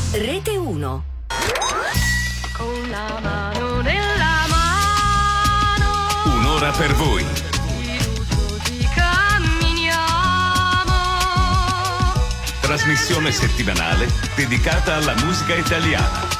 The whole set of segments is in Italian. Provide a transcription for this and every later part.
Rete 1. Con la mano nella mano. Un'ora per voi. Camminiamo. Trasmissione settimanale dedicata alla musica italiana.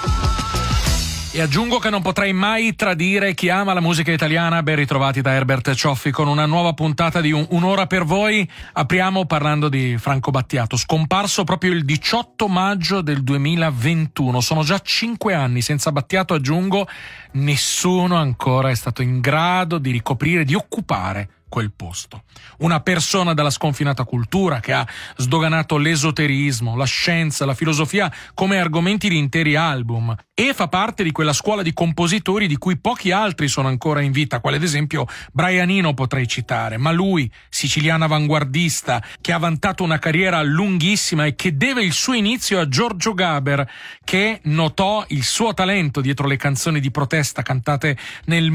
E aggiungo che non potrei mai tradire chi ama la musica italiana. Ben ritrovati da Herbert Cioffi con una nuova puntata di Un'ora per voi. Apriamo parlando di Franco Battiato, scomparso proprio il 18 maggio del 2021. Sono già 5 anni. Senza Battiato, aggiungo, nessuno ancora è stato in grado di ricoprire, di occupare quel posto. Una persona dalla sconfinata cultura che ha sdoganato l'esoterismo, la scienza, la filosofia come argomenti di interi album, e fa parte di quella scuola di compositori di cui pochi altri sono ancora in vita, quale ad esempio Brian Eno potrei citare, ma lui, siciliano avanguardista, che ha vantato una carriera lunghissima e che deve il suo inizio a Giorgio Gaber, che notò il suo talento dietro le canzoni di protesta cantate nel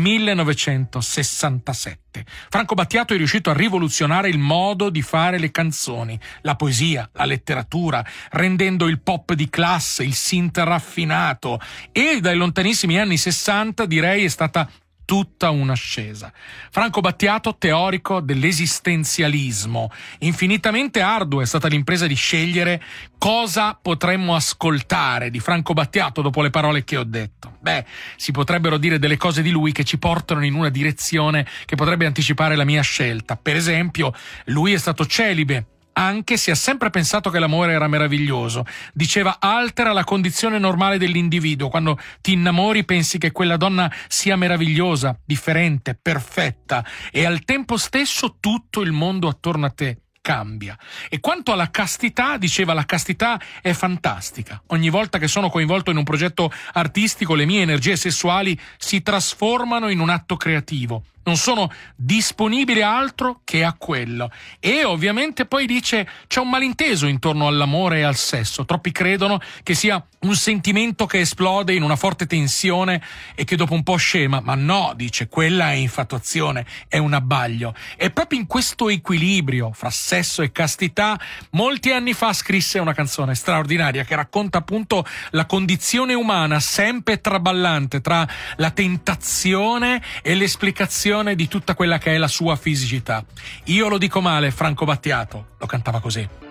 1967. Franco Battiato è riuscito a rivoluzionare il modo di fare le canzoni, la poesia, la letteratura, rendendo il pop di classe, il synth raffinato, e dai lontanissimi anni 60 direi è stata tutta un'ascesa. Franco Battiato, teorico dell'esistenzialismo. Infinitamente ardua è stata l'impresa di scegliere cosa potremmo ascoltare di Franco Battiato dopo le parole che ho detto. Beh, si potrebbero dire delle cose di lui che ci portano in una direzione che potrebbe anticipare la mia scelta. Per esempio, lui è stato celibe, anche se ha sempre pensato che l'amore era meraviglioso. Diceva: altera la condizione normale dell'individuo. Quando ti innamori pensi che quella donna sia meravigliosa, differente, perfetta, e al tempo stesso tutto il mondo attorno a te cambia. E quanto alla castità, diceva: la castità è fantastica. Ogni volta che sono coinvolto in un progetto artistico, le mie energie sessuali si trasformano in un atto creativo. Non sono disponibile a altro che a quello. E ovviamente poi dice: c'è un malinteso intorno all'amore e al sesso. Troppi credono che sia un sentimento che esplode in una forte tensione e che dopo un po' scema. Ma no, dice, quella è infatuazione, è un abbaglio. E proprio in questo equilibrio fra sesso e castità, molti anni fa scrisse una canzone straordinaria che racconta appunto la condizione umana sempre traballante tra la tentazione e l'esplicazione di tutta quella che è la sua fisicità. Io lo dico male, Franco Battiato lo cantava così.